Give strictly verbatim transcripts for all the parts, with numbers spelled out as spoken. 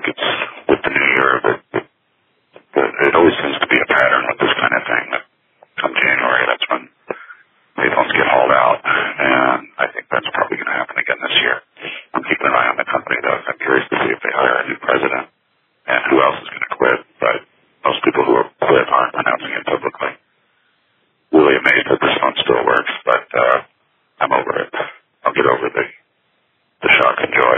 think it's with the new year that, that, that it always seems to be a pattern with this kind of thing. That come January, that's when payphones get hauled out, and I think that's probably going to happen again this year. I'm keeping an eye on the company, though. I'm curious to see if they hire a new president and who else is going to quit. But most people who are quit aren't announcing it publicly. Really amazed that this phone still works, but uh, I'm over it. I'll get over the the shock and joy.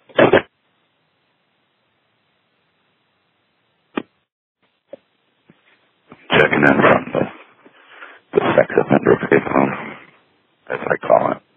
Checking in from the, the sex offender payphone, as I call it.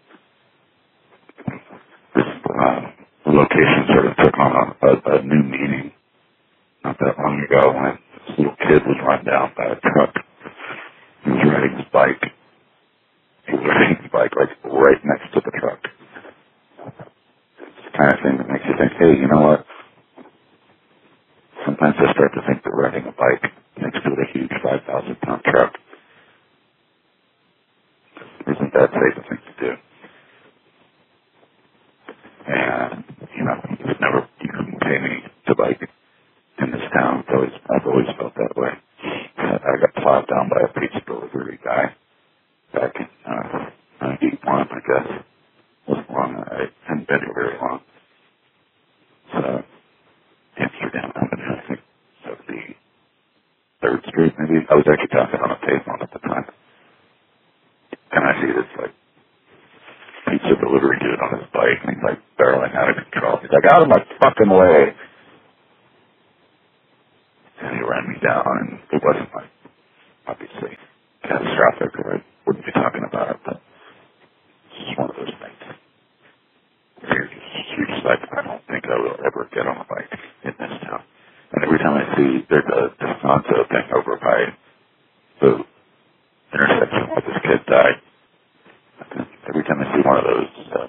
This uh, location sort of took on a, a, a new meaning not that long ago when this little kid was run down by a truck. He was riding his bike. He was riding his bike like right next to the truck. It's the kind of thing that makes you think, hey, you know what? Sometimes I start to think that riding a bike next to a huge five thousand pound truck isn't that safe a thing to do. And, you know, it's never, you couldn't pay me to bike in this town. It's always, I've always felt that way. I got plowed down by a pizza delivery guy back in uh, ninety-one, I guess. Wasn't long. I hadn't been here very long. So, Amsterdam Avenue, I think, seventy-third Street, maybe. I was actually talking on a payphone at the time. And I see this, like, pizza delivery dude on his bike, and he's, like, barreling out of control. He's like, out of my fucking way! And he ran me down, and it wasn't, like, obviously catastrophic, or I wouldn't be talking about it, but it's just one of those things. You're just, you're just like, I don't think I will ever get on a bike in this town. And every time I see there's a Descanso thing over by the intersection where this kid died, every time I see one of those, uh,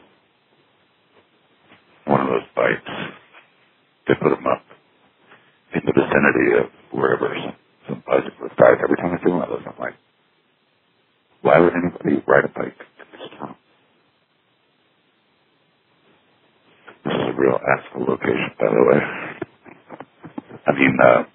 one of those bikes, they put them up in the vicinity of wherever some, some bicyclist died. Every time I see one of those, I'm like, why would anybody ride a bike in this town? This is a real asshole location, by the way. I mean, uh,